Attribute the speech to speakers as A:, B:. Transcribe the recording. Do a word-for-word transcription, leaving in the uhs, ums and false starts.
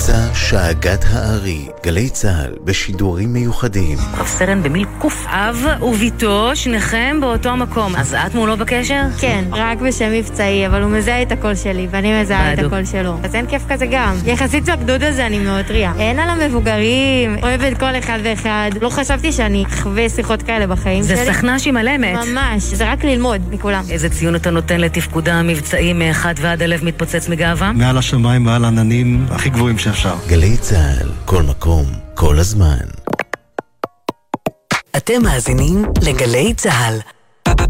A: מבצע שאגת הארי, גלי צהל בשידורים מיוחדים.
B: רב סרן במיל קוף, אב וביתו, שניכם באותו מקום. אז את מולו בקשר?
C: כן, רק בשם מבצעי, אבל הוא מזהה את הקול שלי, ואני מזהה את הקול שלו. אז אין כיף כזה גם. יחסית בגדוד הזה אני מאוד טריה. אין על המבוגרים, אוהבת כל אחד ואחד. לא חשבתי שאני אחווה שיחות כאלה בחיים
B: זה
C: שלי.
B: זה סכנה שהיא מלמת.
C: ממש, זה רק ללמוד מכולם.
B: איזה ציון אתה נותן לתפקודה המבצעי מאחד ועד הלב מתפוצץ מגאווה?
D: מעל השמיים, מעל העננים, הכי גבוהים שאפשר.
A: גלי צהל, כל מקום, כל הזמן.
E: אתם מאזינים לגלי צהל.